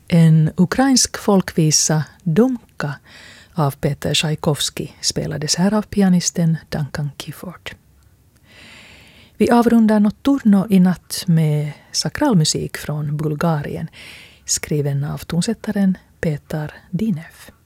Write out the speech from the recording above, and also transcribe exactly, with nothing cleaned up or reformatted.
En ukrainsk folkvisa, Dumka, av Peter Tchaikovsky spelades här av pianisten Duncan Gifford. Vi avrundar Notturno i natt med sakralmusik från Bulgarien, skriven av tonsättaren Petar Dinev.